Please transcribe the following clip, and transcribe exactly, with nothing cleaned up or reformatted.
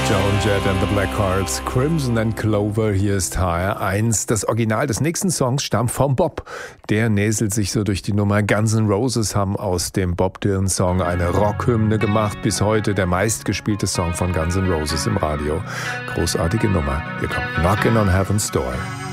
Joan Jett and the Blackhearts, Crimson and Clover, hier ist H R eins. Das Original des nächsten Songs stammt vom Bob. Der näselt sich so durch die Nummer. Guns N' Roses haben aus dem Bob Dylan-Song eine Rockhymne gemacht. Bis heute der meistgespielte Song von Guns N' Roses im Radio. Großartige Nummer. Hier kommt Knockin' on Heaven's Door.